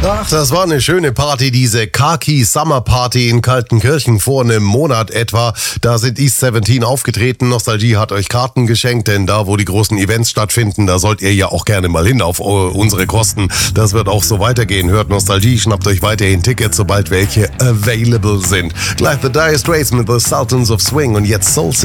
Ach, das war eine schöne Party, diese Khaki Summer Party in Kaltenkirchen vor einem Monat etwa. Da sind East 17 aufgetreten. Nostalgie hat euch Karten geschenkt, denn da, wo die großen Events stattfinden, da sollt ihr ja auch gerne mal hin auf unsere Kosten. Das wird auch so weitergehen. Hört Nostalgie, schnappt euch weiterhin Tickets, sobald welche available sind. Gleich The Dire Straits mit The Sultans of Swing und jetzt Soul